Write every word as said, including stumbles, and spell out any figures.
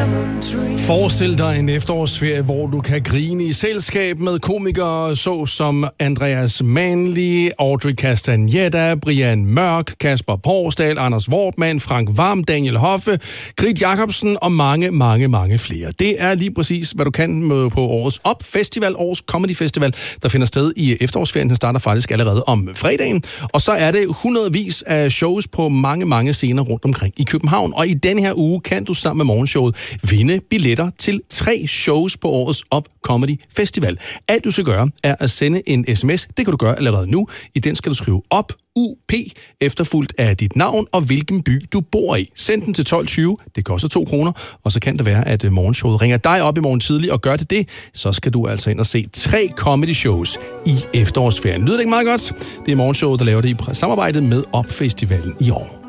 Forestil dig en efterårsferie, hvor du kan grine i selskab med komikere så som Andreas Manli, Audrey Castagnetta, Brian Mørk, Kasper Porsdal, Anders Wortmann, Frank Hvam, Daniel Hoffe, Grit Jacobsen og mange, mange, mange flere. Det er lige præcis, hvad du kan møde på årets Op Festival, årets Comedy Festival, der finder sted i efterårsferien. Den starter faktisk allerede om fredagen. Og så er det hundredvis af shows på mange, mange scener rundt omkring i København. Og i denne her uge kan du sammen med morgenshowet vinde billetter til tre shows på årets Op Comedy Festival. Alt du skal gøre er at sende en sms. Det kan du gøre allerede nu. I den skal du skrive op U P efterfulgt af dit navn og hvilken by du bor i. Send den til tolv tyve. Det koster to kroner. Og så kan det være, at morgenshowet ringer dig op i morgen tidlig, og gør det det, så skal du altså ind og se tre comedy shows i efterårsferien. Lyder det ikke meget godt? Det er morgenshowet, der laver det i samarbejde med Op Festivalen i år.